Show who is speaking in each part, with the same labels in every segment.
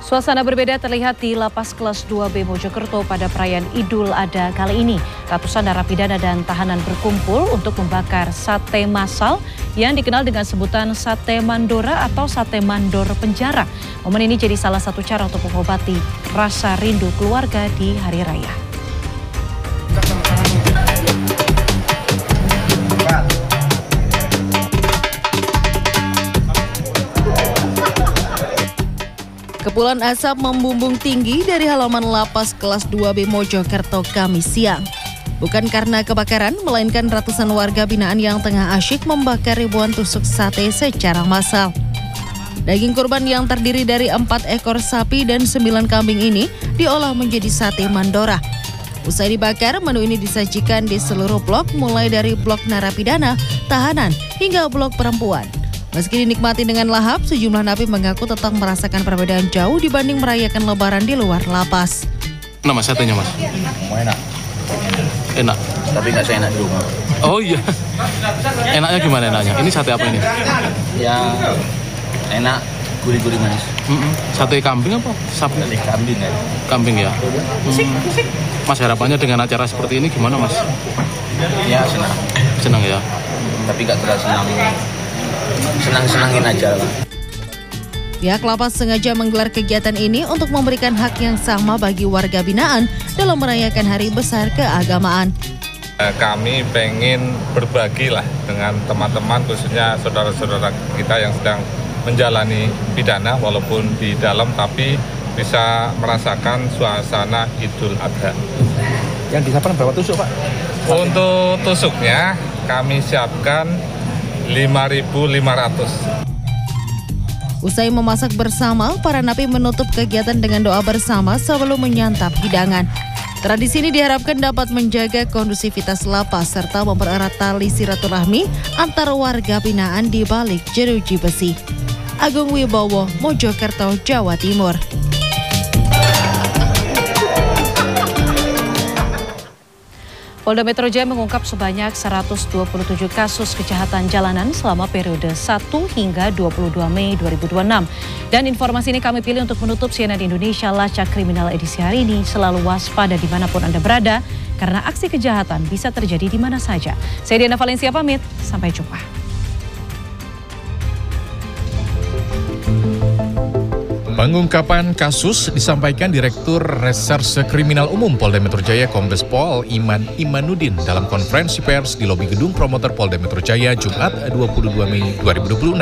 Speaker 1: Suasana berbeda terlihat di Lapas Kelas 2B Mojokerto pada perayaan Idul Adha kali ini. Ratusan narapidana dan tahanan berkumpul untuk membakar sate massal yang dikenal dengan sebutan sate mandora atau sate mandor penjara. Momen ini jadi salah satu cara untuk mengobati rasa rindu keluarga di hari raya. Kepulan asap membumbung tinggi dari halaman Lapas Kelas 2B Mojokerto Kamis siang. Bukan karena kebakaran, melainkan ratusan warga binaan yang tengah asyik membakar ribuan tusuk sate secara massal. Daging kurban yang terdiri dari 4 ekor sapi dan 9 kambing ini diolah menjadi sate mandora. Usai dibakar, menu ini disajikan di seluruh blok, mulai dari blok narapidana, tahanan, hingga blok perempuan. Meski dinikmati dengan lahap, sejumlah napi mengaku tetap merasakan perbedaan jauh dibanding merayakan lebaran di luar lapas.
Speaker 2: Nama satenya, Mas?
Speaker 3: Enak.
Speaker 2: Enak?
Speaker 3: Tapi nggak seenak di rumah.
Speaker 2: Oh iya. Enaknya gimana enaknya? Ini sate apa ini?
Speaker 3: Ya, enak, gurih-gurih manis.
Speaker 2: Sate kambing apa? Sapi?
Speaker 3: Sate kambing ya.
Speaker 2: Kambing ya? Mas, harapannya dengan acara seperti ini gimana, Mas?
Speaker 3: Ya, senang.
Speaker 2: Senang ya?
Speaker 3: Tapi nggak terlalu senang. Senang-senangin aja lah.
Speaker 1: Pihak lapas sengaja menggelar kegiatan ini untuk memberikan hak yang sama bagi warga binaan dalam merayakan hari besar keagamaan.
Speaker 4: Kami pengen berbagi lah dengan teman-teman, khususnya saudara-saudara kita yang sedang menjalani pidana walaupun di dalam, tapi bisa merasakan suasana Idul Adha.
Speaker 5: Yang disiapkan berapa tusuk, Pak?
Speaker 4: Untuk tusuknya kami siapkan 5.500.
Speaker 1: Usai memasak bersama, para napi menutup kegiatan dengan doa bersama sebelum menyantap hidangan. Tradisi ini diharapkan dapat menjaga kondusivitas lapas serta mempererat tali silaturahmi antar warga binaan di balik jeruji besi. Agung Wibowo, Mojokerto, Jawa Timur. Polda Metro Jaya mengungkap sebanyak 127 kasus kejahatan jalanan selama periode 1 hingga 22 Mei 2026. Dan informasi ini kami pilih untuk menutup CNN Indonesia Lacak Kriminal edisi hari ini. Selalu waspada dimanapun Anda berada, karena aksi kejahatan bisa terjadi di mana saja. Saya Diana Valencia pamit, sampai jumpa.
Speaker 6: Pengungkapan kasus disampaikan Direktur Reserse Kriminal Umum Polda Metro Jaya Kombes Pol Iman Imanuddin dalam konferensi pers di lobi gedung promotor Polda Metro Jaya Jumat 22 Mei 2026.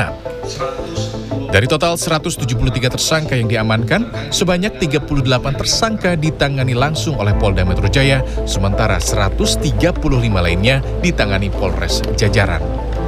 Speaker 6: Dari total 173 tersangka yang diamankan, sebanyak 38 tersangka ditangani langsung oleh Polda Metro Jaya, sementara 135 lainnya ditangani Polres Jajaran.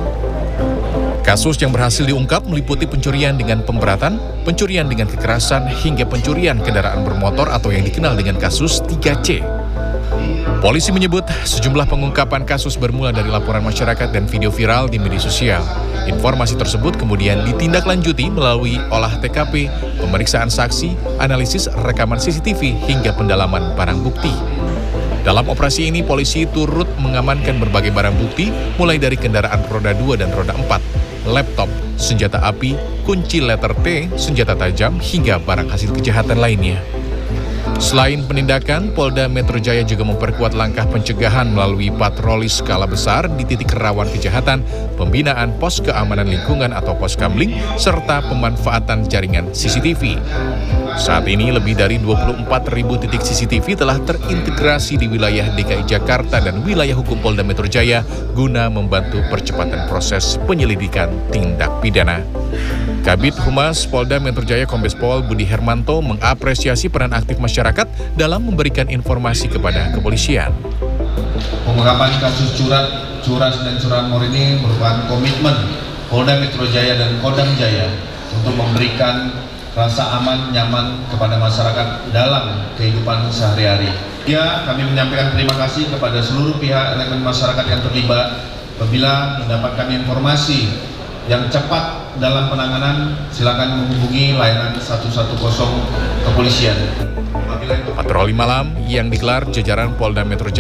Speaker 6: Kasus yang berhasil diungkap meliputi pencurian dengan pemberatan, pencurian dengan kekerasan, hingga pencurian kendaraan bermotor atau yang dikenal dengan kasus 3C. Polisi menyebut sejumlah pengungkapan kasus bermula dari laporan masyarakat dan video viral di media sosial. Informasi tersebut kemudian ditindaklanjuti melalui olah TKP, pemeriksaan saksi, analisis rekaman CCTV, hingga pendalaman barang bukti. Dalam operasi ini, polisi turut mengamankan berbagai barang bukti, mulai dari kendaraan roda 2 dan roda 4, laptop, senjata api, kunci letter T, senjata tajam, hingga barang hasil kejahatan lainnya. Selain penindakan, Polda Metro Jaya juga memperkuat langkah pencegahan melalui patroli skala besar di titik rawan kejahatan, pembinaan pos keamanan lingkungan atau poskamling, serta pemanfaatan jaringan CCTV. Saat ini lebih dari 24.000 titik CCTV telah terintegrasi di wilayah DKI Jakarta dan wilayah hukum Polda Metro Jaya guna membantu percepatan proses penyelidikan tindak pidana. Kabid Humas Polda Metro Jaya Kombes Pol Budi Hermanto mengapresiasi peran aktif masyarakat dalam memberikan informasi kepada kepolisian.
Speaker 7: Pengungkapan kasus curas dan curanmor ini merupakan komitmen Polda Metro Jaya dan Kodam Jaya untuk memberikan rasa aman, nyaman kepada masyarakat dalam kehidupan sehari-hari. Ya, kami menyampaikan terima kasih kepada seluruh pihak elemen masyarakat yang terlibat. Apabila mendapatkan informasi yang cepat dalam penanganan, silakan menghubungi layanan 110 kepolisian.
Speaker 6: Patroli malam yang digelar jajaran Polda Metro Jaya